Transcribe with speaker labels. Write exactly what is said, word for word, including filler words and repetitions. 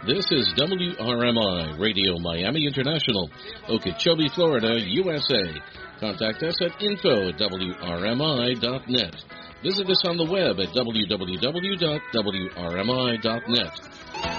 Speaker 1: This is W R M I, Radio Miami International, Okeechobee, Florida, U S A. Contact us at info at W R M I dot net. Visit us on the web at w w w dot w r m i dot net.